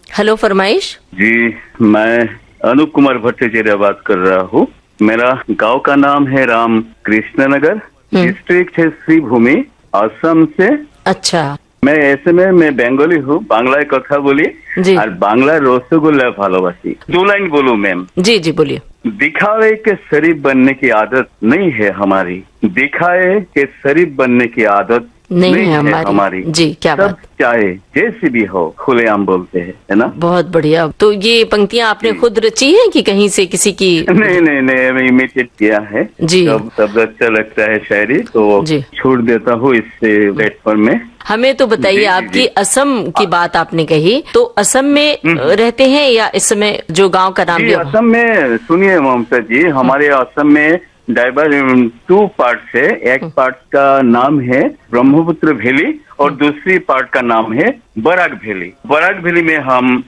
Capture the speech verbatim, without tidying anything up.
Hello, फरमाइश। जी, मैं अनूप कुमार भट्टाचार्य बात कर रहा हूँ। मेरा गांव का नाम है राम कृष्ण नगर, डिस्ट्रिक्ट है श्रीभूमि, असम से। अच्छा। मैं ऐसे में मैं बंगाली हूँ, बांग्ला कथा बोली और बांग्ला रसगुल्ला भालोबासी। दो लाइन बोलूं मैम? जी जी बोलिए। दिखावे के शरीफ बनने की आदत नहीं है हमारी, दिखाए के शरीफ बनने की आदत नहीं, नहीं है, है हमारी।, हमारी। जी, क्या सब बात। चाहे जैसे भी हो खुलेआम बोलते हैं, है ना। बहुत बढ़िया। तो ये पंक्तियां आपने खुद रची है कि कहीं से किसी की? नहीं नहीं नहीं, मैं इमिटेट किया है जी। सब सब अच्छा लगता है शायरी तो छोड़ देता हूँ इस प्लेटफॉर्म में। हमें तो बताइए, आपकी असम की बात आपने कही, तो असम में रहते हैं या इस समय जो गांव का नाम? जी, असम में सुनिए ममता जी, हमारे असम में डाइवर टू पार्ट्स है। एक पार्ट का नाम है ब्रह्मपुत्र वैली और दूसरी पार्ट का नाम है बराक वैली। बराक वैली में हम